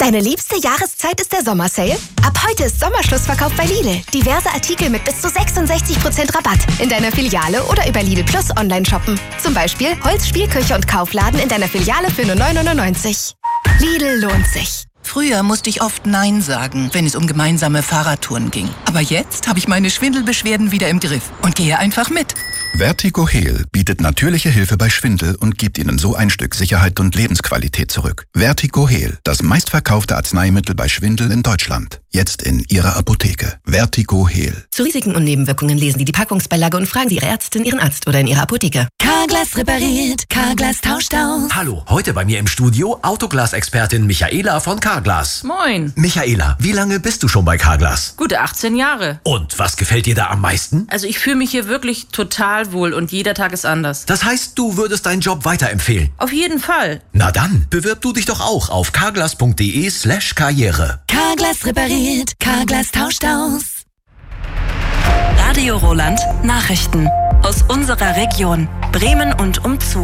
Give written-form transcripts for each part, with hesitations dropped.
Deine liebste Jahreszeit ist der Sommersale? Ab heute ist Sommerschlussverkauf bei Lidl. Diverse Artikel mit bis zu 66% Rabatt. In deiner Filiale oder über Lidl Plus online shoppen. Zum Beispiel Holz, Spielküche und Kaufladen in deiner Filiale für nur 9,99 €. Lidl lohnt sich. Früher musste ich oft Nein sagen, wenn es um gemeinsame Fahrradtouren ging. Aber jetzt habe ich meine Schwindelbeschwerden wieder im Griff und gehe einfach mit. Vertigo Heal bietet natürliche Hilfe bei Schwindel und gibt Ihnen so ein Stück Sicherheit und Lebensqualität zurück. Vertigo Heal, das meistverkaufte Arzneimittel bei Schwindel in Deutschland. Jetzt in Ihrer Apotheke. Vertigo Heal. Zu Risiken und Nebenwirkungen lesen Sie die Packungsbeilage und fragen Sie Ihre Ärztin, Ihren Arzt oder in Ihrer Apotheke. Carglass repariert, Carglass tauscht aus. Hallo, heute bei mir im Studio Autoglas-Expertin Michaela von Carglass. Moin. Michaela, wie lange bist du schon bei Carglass? Gute 18 Jahre. Und was gefällt dir da am meisten? Also ich fühle mich hier wirklich total wohl und jeder Tag ist anders. Das heißt, du würdest deinen Job weiterempfehlen? Auf jeden Fall. Na dann, bewirb du dich doch auch auf carglass.de/karriere. Carglass repariert, Carglass tauscht aus. Radio Roland Nachrichten aus unserer Region Bremen und umzu.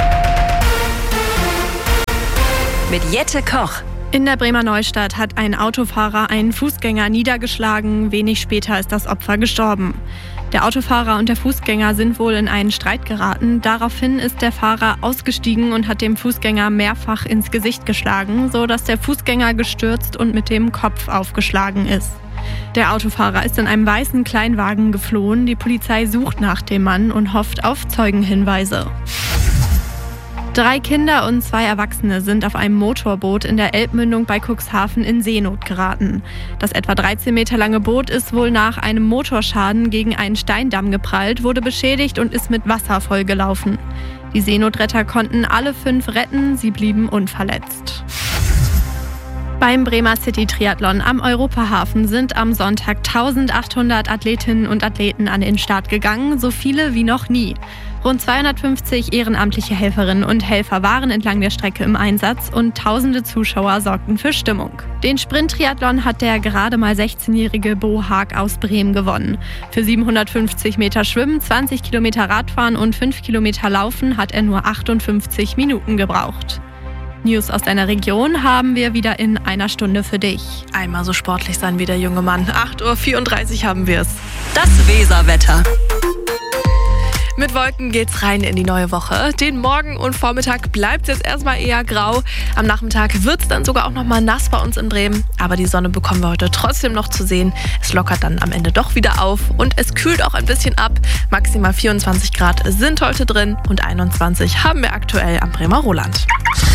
Mit Jette Koch. In der Bremer Neustadt hat ein Autofahrer einen Fußgänger niedergeschlagen. Wenig später ist das Opfer gestorben. Der Autofahrer und der Fußgänger sind wohl in einen Streit geraten. Daraufhin ist der Fahrer ausgestiegen und hat dem Fußgänger mehrfach ins Gesicht geschlagen, sodass der Fußgänger gestürzt und mit dem Kopf aufgeschlagen ist. Der Autofahrer ist in einem weißen Kleinwagen geflohen. Die Polizei sucht nach dem Mann und hofft auf Zeugenhinweise. 3 Kinder und 2 Erwachsene sind auf einem Motorboot in der Elbmündung bei Cuxhaven in Seenot geraten. Das etwa 13 Meter lange Boot ist wohl nach einem Motorschaden gegen einen Steindamm geprallt, wurde beschädigt und ist mit Wasser vollgelaufen. Die Seenotretter konnten alle 5 retten, sie blieben unverletzt. Beim Bremer City Triathlon am Europahafen sind am Sonntag 1800 Athletinnen und Athleten an den Start gegangen, so viele wie noch nie. Rund 250 ehrenamtliche Helferinnen und Helfer waren entlang der Strecke im Einsatz und tausende Zuschauer sorgten für Stimmung. Den Sprint-Triathlon hat der gerade mal 16-jährige Bo Haag aus Bremen gewonnen. Für 750 Meter Schwimmen, 20 Kilometer Radfahren und 5 Kilometer Laufen hat er nur 58 Minuten gebraucht. News aus deiner Region haben wir wieder in einer Stunde für dich. Einmal so sportlich sein wie der junge Mann. 8:34 Uhr haben wir es. Das Weserwetter. Mit Wolken geht's rein in die neue Woche. Den Morgen und Vormittag bleibt's jetzt erstmal eher grau. Am Nachmittag wird's dann sogar auch nochmal nass bei uns in Bremen. Aber die Sonne bekommen wir heute trotzdem noch zu sehen. Es lockert dann am Ende doch wieder auf und es kühlt auch ein bisschen ab. Maximal 24 Grad sind heute drin und 21 haben wir aktuell am Bremer Roland.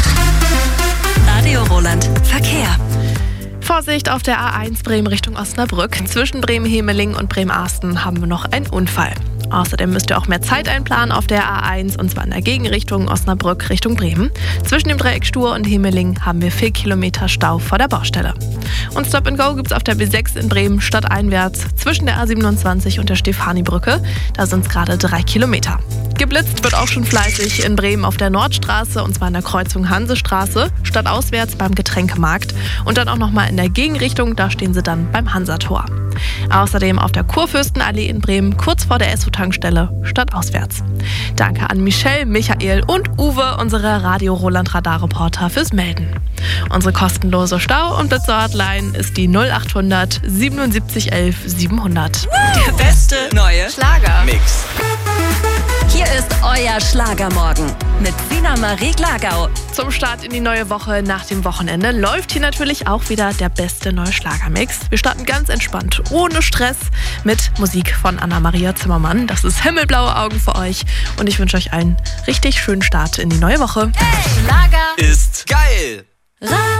Radio Roland Verkehr. Vorsicht auf der A1 Bremen Richtung Osnabrück. Zwischen Bremen-Hemeling und Bremen-Arsten haben wir noch einen Unfall. Außerdem müsst ihr auch mehr Zeit einplanen auf der A1 und zwar in der Gegenrichtung Osnabrück Richtung Bremen. Zwischen dem Dreieck Stur und Hemeling haben wir 4 Kilometer Stau vor der Baustelle. Und Stop and Go gibt's auf der B6 in Bremen stadteinwärts zwischen der A27 und der Stefani-Brücke. Da sind es gerade 3 Kilometer. Geblitzt wird auch schon fleißig in Bremen auf der Nordstraße und zwar in der Kreuzung Hansestraße, stadtauswärts beim Getränkemarkt und dann auch nochmal in der Gegenrichtung, da stehen sie dann beim Hansator. Außerdem auf der Kurfürstenallee in Bremen, kurz vor der Esso-Tankstelle, stadtauswärts. Danke an Michelle, Michael und Uwe, unsere Radio Roland Radarreporter, fürs Melden. Unsere kostenlose Stau- und Blitzer-Hotline ist die 0800 77 11 700. Der beste neue Schlager-Mix. Hier ist euer Schlagermorgen mit Sina Marie Glagau. Zum Start in die neue Woche nach dem Wochenende läuft hier natürlich auch wieder der beste neue Schlagermix. Wir starten ganz entspannt, ohne Stress, mit Musik von Anna-Maria Zimmermann. Das ist Himmelblaue Augen für euch und ich wünsche euch einen richtig schönen Start in die neue Woche. Hey, Schlager ist geil!